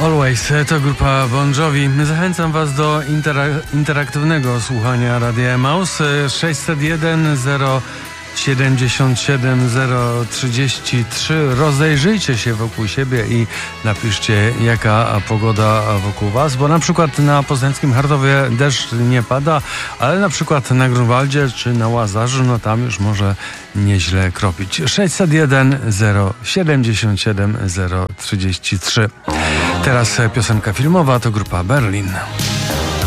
Always, to grupa Bon Jovi. Zachęcam Was do interaktywnego słuchania Radia Emaus. 601 077 033. Rozejrzyjcie się wokół siebie i napiszcie, jaka pogoda wokół Was, bo na przykład na poznańskim Hartowie deszcz nie pada, ale na przykład na Grunwaldzie czy na Łazarzu, no tam już może nieźle kropić. 601 077 033. Teraz piosenka filmowa, to grupa Berlin.